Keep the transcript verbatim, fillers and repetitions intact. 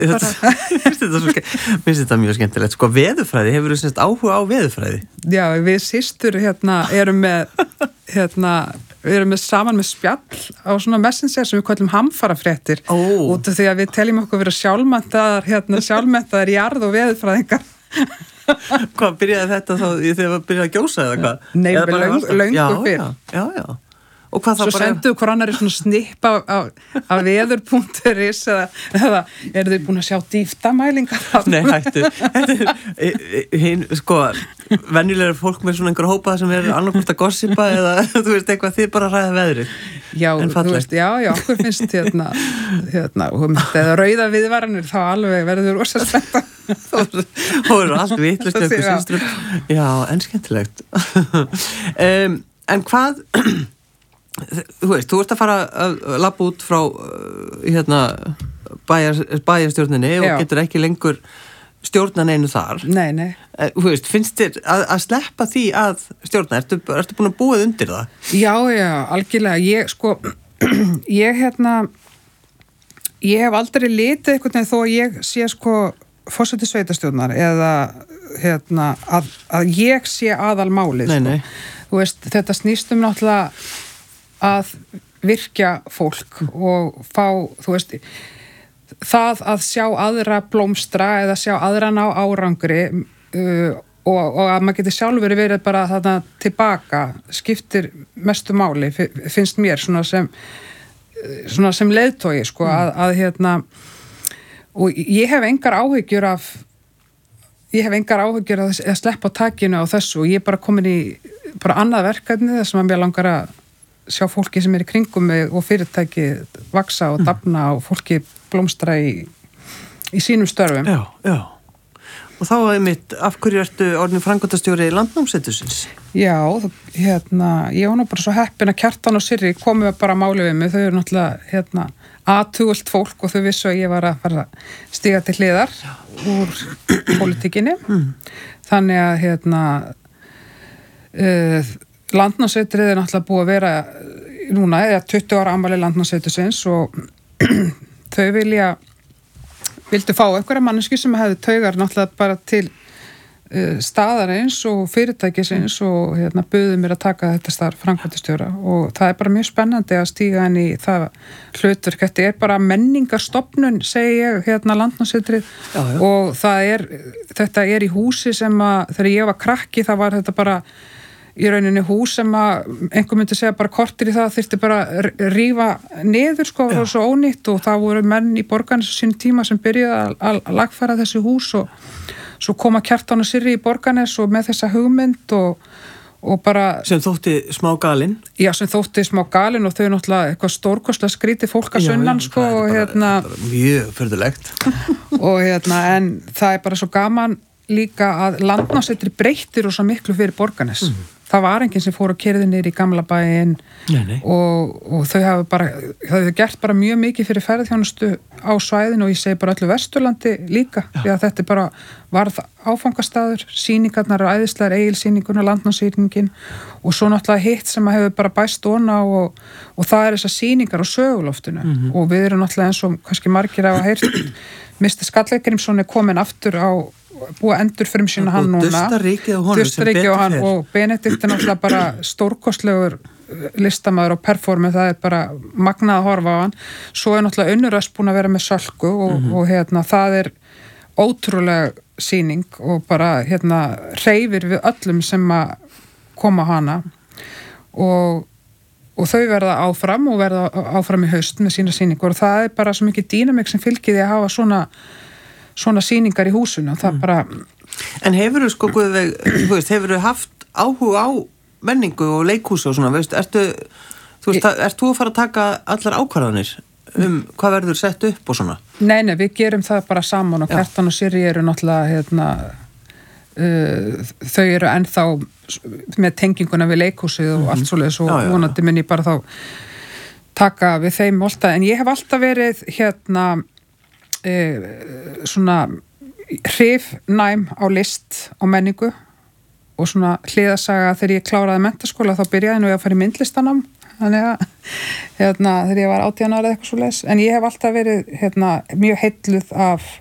Mér finnst þetta mjög skemmtilegt. Sko, veðurfræði, hefur þú semst áhuga á veðurfræði? Já, við systur hérna erum með hérna, við erum með saman með spjall á svona messenger sem við kallum hamfarafréttir oh. út af því að við teljum okkur vera sjálfmenntaðar hérna, sjálfmenntaðar jarð- og veðurfræðingar. Hvað, byrjaði þetta þá þegar það byrjaði að gjósa eða hvað? Nei, við löng, löngu fyrr. Já, já, já. Og hvað Svo það bara... senduðu hver annar í svona snipp af, af, af veður.is eða, eða eru þau búin að sjá dýftamælingar? Nei, hættu. Hinn, sko, venjulega fólk með svona einhver hópa sem er annarkvort að gossipa eða, þú veist, eitthvað, þið bara ræða veðrið. Já, þú veist, já, já, okkur finnst hérna, hérna, eða rauða viðvaranir, þá alveg verður rosa spennta. Þá eru allt vitlust eitthvað sínstrum. Já, en skemmtilegt. um, en hvað... Þú veist, þú ert að fara að labba út frá hérna, bæjar, bæjarstjórninni og getur ekki lengur stjórnan einu þar. Nei, nei. Þú veist, finnst þér að, að sleppa því að stjórna? Ertu, ertu búin að búið undir það? Já, já, algjörlega. Ég, sko, ég hérna, ég hef aldrei litið einhvern veginn þó að ég sé, sko, forseti sveitarstjórnar eða, hérna, að, að ég sé aðal málið. Nei, nei. Sko. Þú veist, þetta snýst um náttúrulega að virkja fólk og fá, þú veist, það að sjá aðra blómstra eða sjá aðra ná árangri uh, og, og að maður getur sjálfur verið bara þarna tilbaka skiptir mestu máli, finnst mér svona sem, svona sem leiðtogi, sko, mm. að, að hérna, og ég hef engar áhyggjur af, ég hef engar áhyggjur að, að sleppa á takinu á þessu og ég er bara komin í bara annað verkefni þar sem að mér langar að sjá fólki sem er í kringum mig og fyrirtæki vaksa og dafna og fólki blómstra í, í sínum störfum. Já, já. Og þá er mitt, af hverju ertu orðin framkvæmdastjóri Landnámssetursins? Já, hérna, ég var nú bara svo heppin að Kjartan og Sirri komið bara máli við mig. Þau eru náttúrulega, hérna, athugult fólk og þau vissu að ég var að fara að stiga til hliðar já. Úr pólitíkinni. Mm. Þannig að, hérna, uh, Landnámssetrið er náttúrulega búið að vera núna, eða tuttugu ára afmæli Landnámssetursins og þau vilja vildu fá einhverja manneski sem hefði taugar náttúrulega bara til uh, staðarins og fyrirtækisins og hérna buðu mér að taka þetta starf framkvæmdastjóra og það er bara mjög spennandi að stíga inn í það hlutverk. Þetta er bara menningarstofnun, segi ég, hérna Landnámssetrið og það er, þetta er í húsi sem að þegar ég var krakki það var þetta bara í rauninni hús sem að einhver myndi segja bara kortir í það þyrfti bara að rífa niður sko og svo ónýtt og það voru menn í borgarnes á sín tíma sem byrjaði að, að lagfæra þessi hús og svo koma Kjartan og Sirri í borgarnes og með þessa hugmynd og, og bara sem þótti smá galinn já sem þótti smá galinn og þau náttúrulega eitthvað stórkostlega skrítið fólk að sunnan sko og bara, hérna mjög furðulegt og hérna en það er bara svo gaman líka að Landnámssetri breyttir og svo miklu fyrir borgarnes mm. Það var enginn sem fór að keyrði niður í gamla bæinn og, og þau hafa bara, þau hafa gert bara mjög mikið fyrir ferðarþjónustu á svæðinu og ég segi bara öllu Vesturlandi líka, Já. Því að þetta bara varð áfangastaður, sýningarnar og æðislegar Egilssýninguna, Landnámssýningin og svo náttúrulega hitt sem að hefur bara bæst ona og, og það er þessar sýningar á söguloftinu mm-hmm. og við erum náttúrulega eins og kannski margir hafa heyrt, mister Skallagrimsson er komin aftur á búið að endur fyrir sína hann núna Dustaríkið og honum Dustaríkið og hann og Benedikt er náttúrulega bara stórkostlegur listamaður og performer, það er bara magnað að horfa á hann svo er náttúrulega Unnur Ösp búin að vera með Sölku og, mm-hmm. og hérna það er ótrúlega sýning og bara hérna hreyfir við öllum sem að koma hana og, og þau verða áfram og verða áfram í haust með sína sýningur og það er bara svo mikið dýnamik sem fylgir því að hafa svona svona sýningar í húsinu það mm. bara En hefur þú sko, Guðveig, þú veist, hefur þú haft áhuga á menningu og leikhúsi og svona, veist, ertu þú veist, ég... ert þú að fara að taka allar ákvarðanir um hvað verður sett upp og svona? Nei, nei, við gerum það bara saman og Kjartan og Sirri eru náttúrulega hérna uh, þau eru ennþá með tenginguna við leikhúsið og mm-hmm. allt svoleiðis og já, já, vonandi minn ég bara þá taka við þeim alltaf, en ég hef alltaf verið hérna E, svona hrifnæm á list á menningu og svona hliðasaga þegar ég kláraði menntaskóla þá byrjaði nú ég að fara í myndlistanám þannig að hérna, þegar ég var átján ára eða eitthvað svo leis, en ég hef alltaf verið hérna, mjög heilluð af